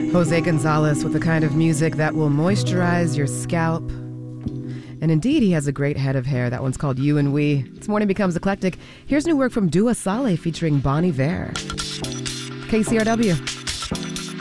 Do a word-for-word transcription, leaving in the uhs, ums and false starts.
Jose Gonzalez with the kind of music that will moisturize your scalp. And indeed, he has a great head of hair. That one's called You and We. This morning becomes eclectic. Here's new work from Dua Saleh featuring Bon Iver. K C R W.